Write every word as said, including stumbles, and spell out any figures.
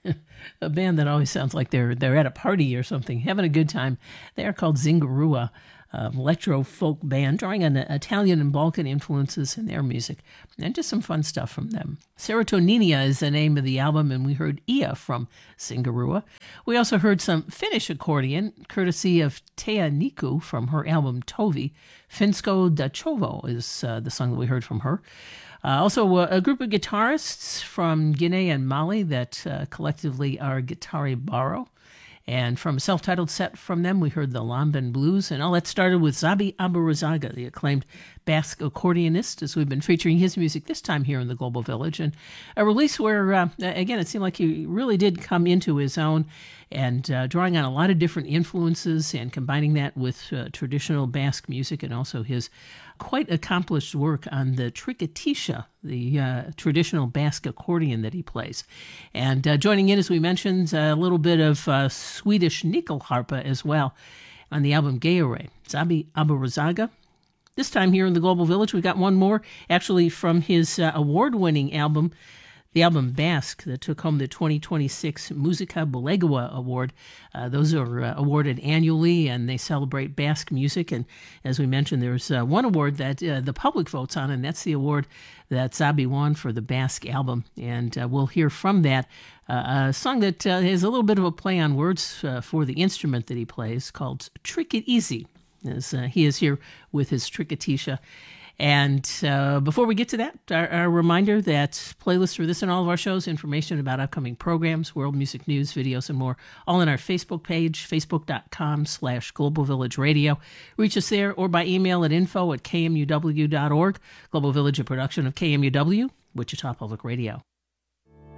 a band that always sounds like they're they're at a party or something, having a good time. They are called Zingarua, um, electro folk band, drawing on Italian and Balkan influences in their music, and just some fun stuff from them. Serotoninia is the name of the album, and we heard Ia from Zingarua. We also heard some Finnish accordion, courtesy of Tea Niku from her album Tovi. Finsko Dachovo is uh, the song that we heard from her. Uh, also, uh, a group of guitarists from Guinea and Mali that uh, collectively are Guitari Baro. And from a self-titled set from them, we heard the Lamban Blues. And all that started with Zabi Aburazaga, the acclaimed Basque accordionist, as we've been featuring his music this time here in the Global Village. And a release where, uh, again, it seemed like he really did come into his own and uh, drawing on a lot of different influences and combining that with uh, traditional Basque music and also his quite accomplished work on the tricotisha, the uh, traditional Basque accordion that he plays. And uh, joining in, as we mentioned, a little bit of uh, Swedish nyckelharpa as well on the album Geore, Zabi Aburazaga. This time here in the Global Village, we got one more, actually from his uh, award-winning album, the album Basque, that took home the twenty twenty-six Musica Bulegoa Award. Uh, those are uh, awarded annually, and they celebrate Basque music. And as we mentioned, there's uh, one award that uh, the public votes on, and that's the award that Zabi won for the Basque album. And uh, we'll hear from that uh, a song that uh, has a little bit of a play on words uh, for the instrument that he plays, called Trick It Easy, as uh, he is here with his tricotisha. And uh, before we get to that, our, our reminder that playlists for this and all of our shows, information about upcoming programs, world music news, videos, and more, all on our Facebook page, facebook.com slash Global Village Radio. Reach us there or by email at info at k m u w dot org. Global Village, a production of K M U W, Wichita Public Radio.